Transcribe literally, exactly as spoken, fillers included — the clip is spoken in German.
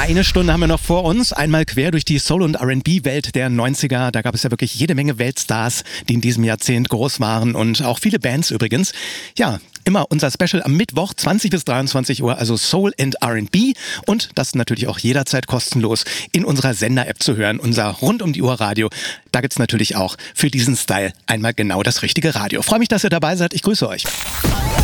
Eine Stunde haben wir noch vor uns. Einmal quer durch die Soul- und R and B-Welt der neunziger. Da gab es ja wirklich jede Menge Weltstars, die in diesem Jahrzehnt groß waren und auch viele Bands übrigens. Ja, immer unser Special am Mittwoch, zwanzig bis dreiundzwanzig Uhr, also Soul and R and B. Und das natürlich auch jederzeit kostenlos in unserer Sender-App zu hören, unser Rund-um-die-Uhr-Radio. Da gibt's natürlich auch für diesen Style einmal genau das richtige Radio. Freue mich, dass ihr dabei seid. Ich grüße euch.